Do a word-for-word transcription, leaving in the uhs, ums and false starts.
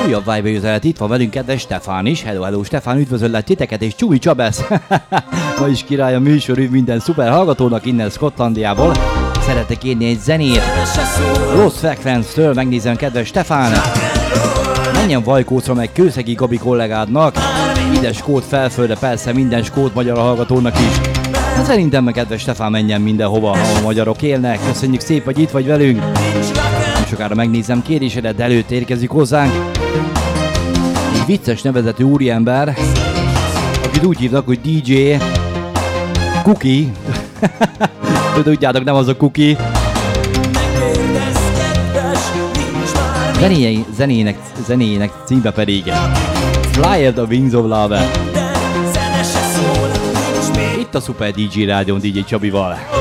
újabb Vibe üzenet, itt van velünk kedves Stefán is. Hello, hello Stefán, üdvözöllek titeket, és Csúi Csabesz. Ma is király a műsor, minden szuper hallgatónak innen Skotlandiából. Szeretek írni egy zenét Lost Frequency-től, megnézem kedves Stefán. Menjen Vajkócra meg Kőszegi Gabi kollégádnak. Ide skót felföldre, persze minden skót magyar hallgatónak is. Hát szerintem meg kedves Stefán menjen mindenhova, ahol magyarok élnek. Köszönjük szép, hogy itt vagy velünk. Nem sokára megnézem kérésedet, de előtt érkezik hozzánk egy vicces nevezetű úriember, akit úgy hívnak, hogy dé dzsé Cookie. Tudjátok, nem az a Cookie. Zenéjének, zenének, zenéjének címe pedig Fly the Wings of Love. Itt a Super dé dzsé Rádión dé dzsé Csabival.